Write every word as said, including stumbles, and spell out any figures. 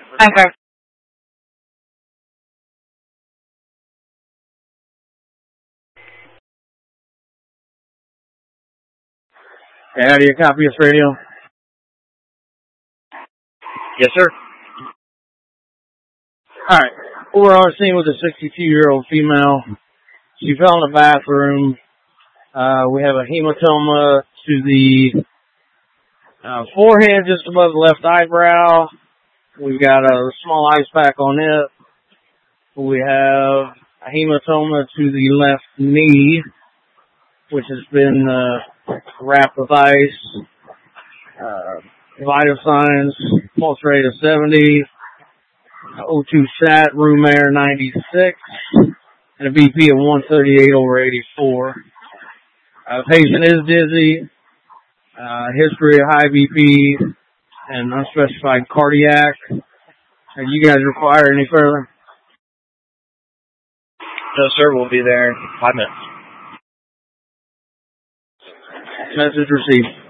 Okay. Yeah, do you copy this radio? Yes, sir. All right. We're on scene with a sixty-two-year-old female. She fell in the bathroom. Uh, we have a hematoma to the uh, forehead, just above the left eyebrow. We've got a small ice pack on it. We have a hematoma to the left knee, which has been uh, wrapped with ice. Uh, vital signs, pulse rate of seventy, O two sat, room air ninety-six, and a B P of one thirty-eight over eighty-four. Uh, the patient is dizzy, uh, history of high B P, and unspecified cardiac. And you guys require any further? No, sir. We'll be there in five minutes. Message received.